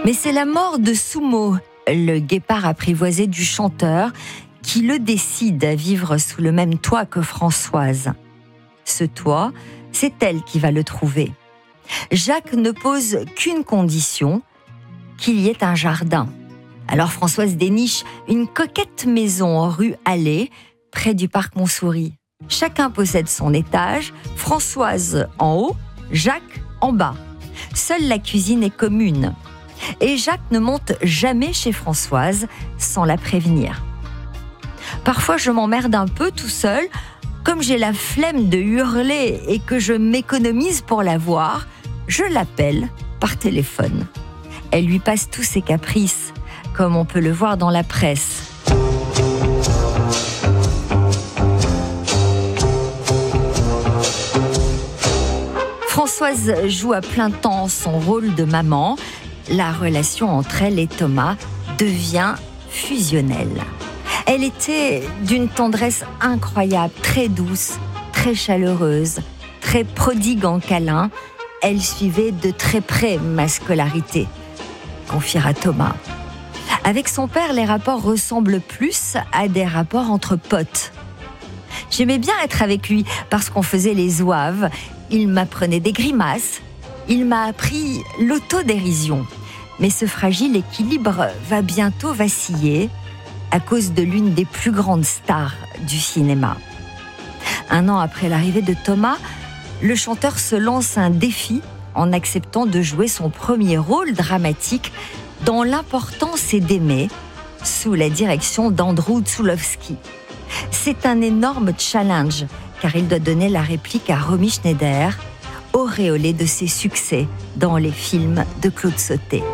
Mais c'est la mort de Sumo, le guépard apprivoisé du chanteur, qui le décide à vivre sous le même toit que Françoise. Ce toit, c'est elle qui va le trouver. Jacques ne pose qu'une condition, qu'il y ait un jardin. Alors Françoise déniche une coquette maison rue Allée, près du parc Montsouris. Chacun possède son étage, Françoise en haut, Jacques en bas. Seule la cuisine est commune. Et Jacques ne monte jamais chez Françoise sans la prévenir. Parfois, je m'emmerde un peu tout seul. Comme j'ai la flemme de hurler et que je m'économise pour la voir, je l'appelle par téléphone. Elle lui passe tous ses caprices, comme on peut le voir dans la presse. Françoise joue à plein temps son rôle de maman. La relation entre elle et Thomas devient fusionnelle. Elle était d'une tendresse incroyable, très douce, très chaleureuse, très prodigue en câlins. Elle suivait de très près ma scolarité, confiera Thomas. Avec son père, les rapports ressemblent plus à des rapports entre potes. J'aimais bien être avec lui parce qu'on faisait les zouaves. Il m'apprenait des grimaces. Il m'a appris l'autodérision. Mais ce fragile équilibre va bientôt vaciller à cause de l'une des plus grandes stars du cinéma. 1 an après l'arrivée de Thomas, le chanteur se lance un défi en acceptant de jouer son premier rôle dramatique dans L'important c'est d'aimer, sous la direction d'Andrew Zulawski. C'est un énorme challenge, car il doit donner la réplique à Romy Schneider, auréolée de ses succès dans les films de Claude Sautet.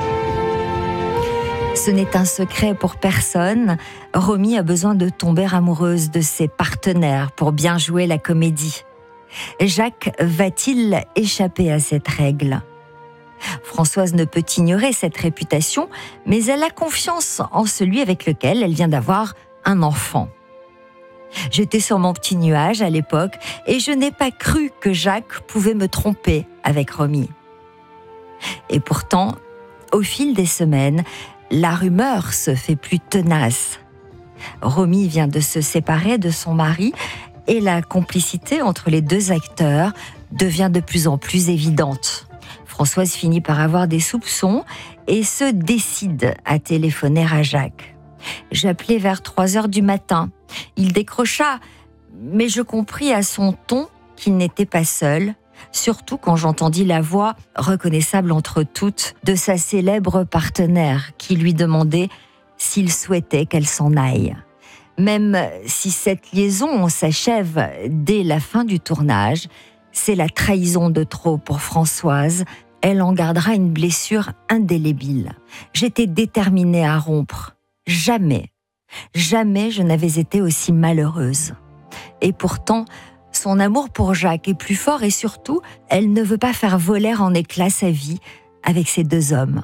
Ce n'est un secret pour personne, Romy a besoin de tomber amoureuse de ses partenaires pour bien jouer la comédie. Jacques va-t-il échapper à cette règle ? Françoise ne peut ignorer cette réputation, mais elle a confiance en celui avec lequel elle vient d'avoir un enfant. J'étais sur mon petit nuage à l'époque et je n'ai pas cru que Jacques pouvait me tromper avec Romy. Et pourtant, au fil des semaines, la rumeur se fait plus tenace. Romy vient de se séparer de son mari et la complicité entre les deux acteurs devient de plus en plus évidente. Françoise finit par avoir des soupçons et se décide à téléphoner à Jacques. J'appelais vers 3h du matin. Il décrocha, mais je compris à son ton qu'il n'était pas seul, surtout quand j'entendis la voix, reconnaissable entre toutes, de sa célèbre partenaire qui lui demandait s'il souhaitait qu'elle s'en aille. Même si cette liaison s'achève dès la fin du tournage, c'est la trahison de trop pour Françoise. Elle en gardera une blessure indélébile. J'étais déterminée à rompre. Jamais je n'avais été aussi malheureuse. Et pourtant, son amour pour Jacques est plus fort et surtout, elle ne veut pas faire voler en éclats sa vie avec ces deux hommes.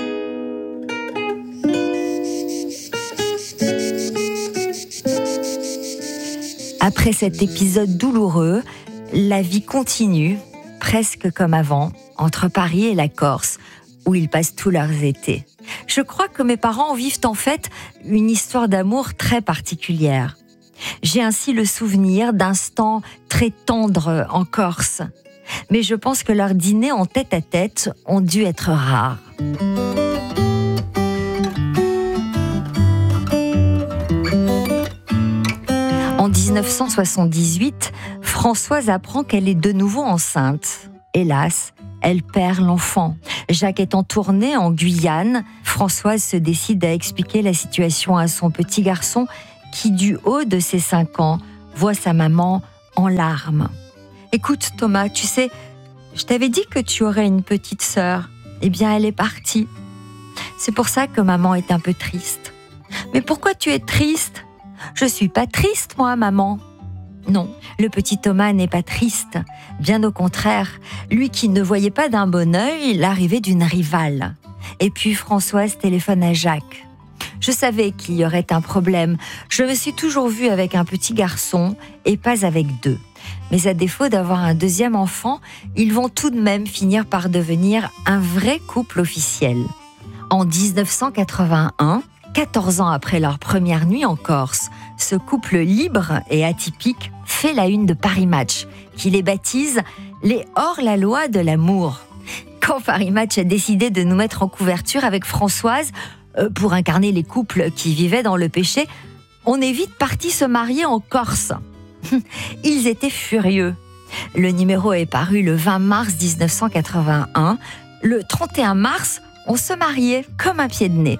Après cet épisode douloureux, la vie continue, presque comme avant, entre Paris et la Corse, où ils passent tous leurs étés. Je crois que mes parents vivent en fait une histoire d'amour très particulière. J'ai ainsi le souvenir d'instants très tendres en Corse. Mais je pense que leurs dîners en tête-à-tête ont dû être rares. En 1978, Françoise apprend qu'elle est de nouveau enceinte. Hélas, elle perd l'enfant. Jacques est en tournée en Guyane. Françoise se décide à expliquer la situation à son petit garçon qui, du haut de ses 5 ans, voit sa maman en larmes. « Écoute Thomas, tu sais, je t'avais dit que tu aurais une petite sœur. Eh bien, elle est partie. C'est pour ça que maman est un peu triste. »« Mais pourquoi tu es triste ? » ?»« Je suis pas triste, moi, maman. » Non, le petit Thomas n'est pas triste. Bien au contraire, lui qui ne voyait pas d'un bon œil l'arrivée d'une rivale. Et puis Françoise téléphone à Jacques. Je savais qu'il y aurait un problème. Je me suis toujours vue avec un petit garçon et pas avec 2. Mais à défaut d'avoir un deuxième enfant, ils vont tout de même finir par devenir un vrai couple officiel. En 1981, 14 ans après leur première nuit en Corse, ce couple libre et atypique fait la une de Paris Match, qui les baptise les hors-la-loi de l'amour. Quand Paris Match a décidé de nous mettre en couverture avec Françoise pour incarner les couples qui vivaient dans le péché, on est vite parti se marier en Corse. Ils étaient furieux. Le numéro est paru le 20 mars 1981. Le 31 mars, on se mariait comme un pied de nez.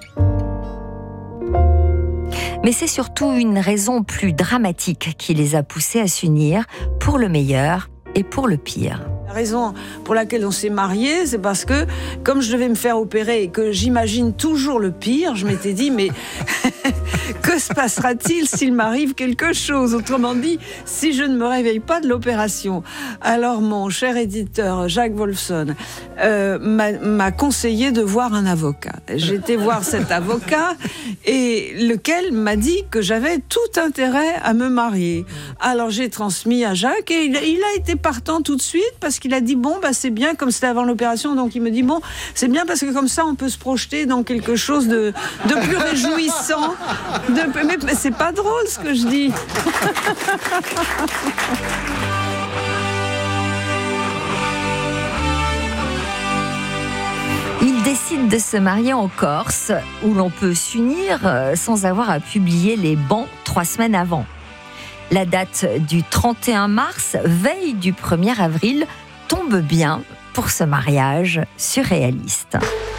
Mais c'est surtout une raison plus dramatique qui les a poussés à s'unir, pour le meilleur et pour le pire. La raison pour laquelle on s'est mariés, c'est parce que, comme je devais me faire opérer et que j'imagine toujours le pire, je m'étais dit, mais que se passera-t-il s'il m'arrive quelque chose? Autrement dit, si je ne me réveille pas de l'opération. Alors mon cher éditeur Jacques Wolfson m'a conseillé de voir un avocat. J'ai été voir cet avocat et lequel m'a dit que j'avais tout intérêt à me marier. Alors j'ai transmis à Jacques et il a été partant tout de suite parce qu'il a dit bon bah c'est bien, comme c'était avant l'opération, donc il me dit bon c'est bien parce que comme ça on peut se projeter dans quelque chose de plus réjouissant. Mais c'est pas drôle ce que je dis. Ils décident de se marier en Corse, où l'on peut s'unir sans avoir à publier les bans 3 semaines avant. La date du 31 mars, veille du 1er avril, tombe bien pour ce mariage surréaliste.